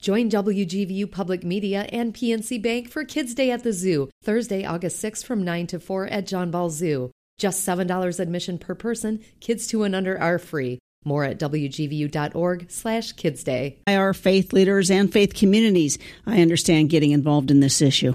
Join WGVU Public Media and PNC Bank for Kids Day at the Zoo, Thursday, August 6th from 9 to 4 at John Ball Zoo. Just $7 admission per person. Kids 2 and under are free. More at wgvu.org/kidsday. Our faith leaders and faith communities, I understand, getting involved in this issue.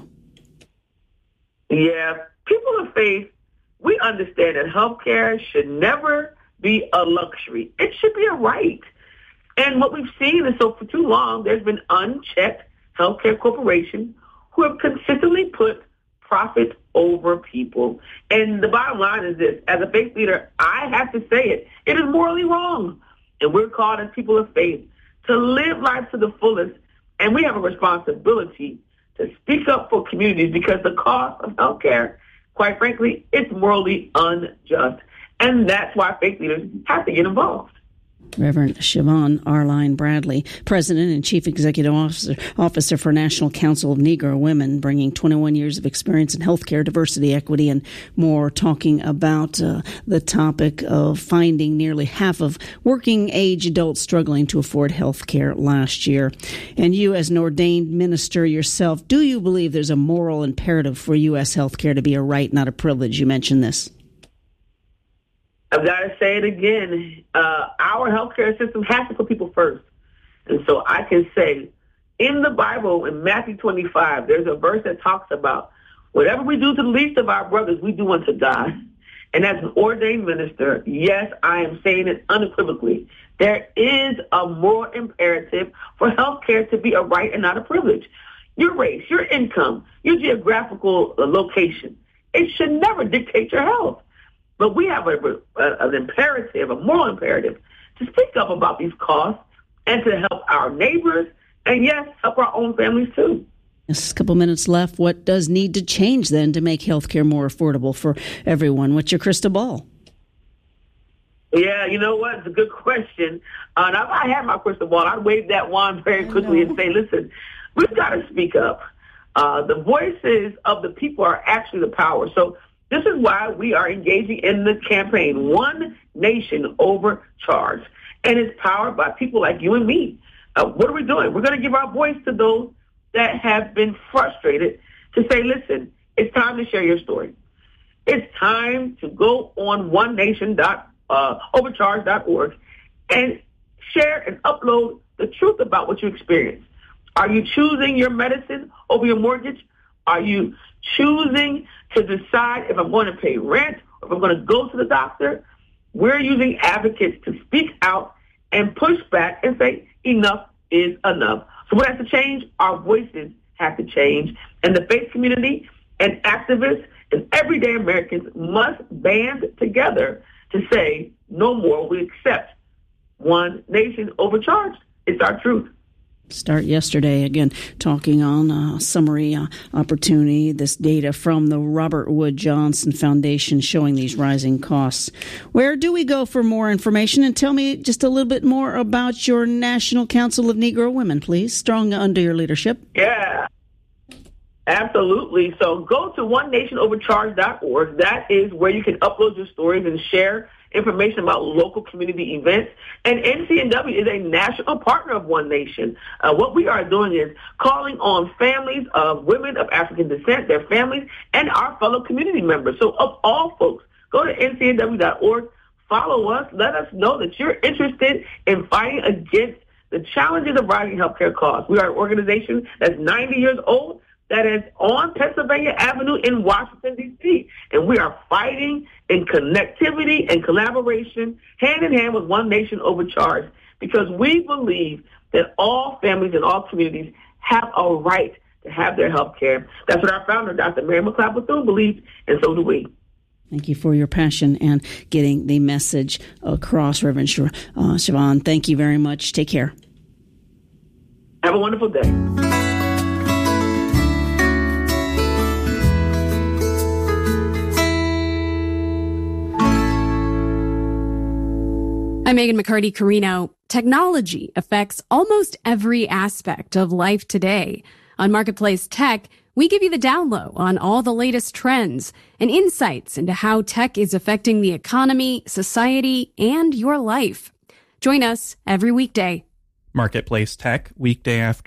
Yeah, people of faith, we understand that healthcare should never be a luxury. It should be a right. And what we've seen is, so for too long, there's been unchecked healthcare corporations who have consistently put profit over people. And the bottom line is this: as a faith leader, I have to say it. It is morally wrong. And we're called as people of faith to live life to the fullest. And we have a responsibility to speak up for communities, because the cost of healthcare, quite frankly, it's morally unjust. And that's why faith leaders have to get involved. Reverend Siobhan Arline Bradley, President and Chief Executive Officer for National Council of Negro Women, bringing 21 years of experience in healthcare, diversity, equity, and more, talking about the topic of finding nearly half of working-age adults struggling to afford healthcare last year. And you, as an ordained minister yourself, do you believe there's a moral imperative for U.S. healthcare to be a right, not a privilege? You mentioned this. I've got to say it again. Our healthcare system has to put people first. And so I can say, in the Bible, in Matthew 25, there's a verse that talks about whatever we do to the least of our brothers, we do unto God. And as an ordained minister, yes, I am saying it unequivocally. There is a moral imperative for healthcare to be a right and not a privilege. Your race, your income, your geographical location, it should never dictate your health. But we have an imperative, a moral imperative, to speak up about these costs and to help our neighbors and, yes, help our own families, too. Just a couple minutes left. What does need to change, then, to make healthcare more affordable for everyone? What's your crystal ball? Yeah, you know what? It's a good question. And if I had my crystal ball, I'd wave that wand very quickly and say, listen, we've got to speak up. The voices of the people are actually the power. So this is why we are engaging in the campaign, One Nation Overcharged. And it's powered by people like you and me. What are we doing? We're going to give our voice to those that have been frustrated, to say, listen, it's time to share your story. It's time to go on onenation.overcharge.org and share and upload the truth about what you experienced. Are you choosing your medicine over your mortgage? Are you choosing to decide if I'm going to pay rent or if I'm going to go to the doctor? We're using advocates to speak out and push back and say enough is enough. So what has to change? Our voices have to change. And the faith community and activists and everyday Americans must band together to say no more. We accept one nation overcharged. It's our truth. Start yesterday, again, talking on a summary opportunity, this data from the Robert Wood Johnson Foundation showing these rising costs. Where do we go for more information? And tell me just a little bit more about your National Council of Negro Women, please, strong under your leadership. Yeah, absolutely. So go to onenationovercharge.org. That is where you can upload your stories and share information about local community events. And NCNW is a national partner of One Nation. What we are doing is calling on families of women of African descent, their families, and our fellow community members. So of all folks, go to ncnw.org, follow us, let us know that you're interested in fighting against the challenges of rising healthcare costs. We are an organization that's 90 years old, that is on Pennsylvania Avenue in Washington, D.C. And we are fighting in connectivity and collaboration, hand in hand with One Nation Overcharged, because we believe that all families and all communities have a right to have their health care. That's what our founder, Dr. Mary McLeod Bethune, believes, and so do we. Thank you for your passion and getting the message across, Reverend Siobhan. Thank you very much. Take care. Have a wonderful day. I'm Megan McCarty-Carino. Technology affects almost every aspect of life today. On Marketplace Tech, we give you the down low on all the latest trends and insights into how tech is affecting the economy, society, and your life. Join us every weekday. Marketplace Tech, weekday after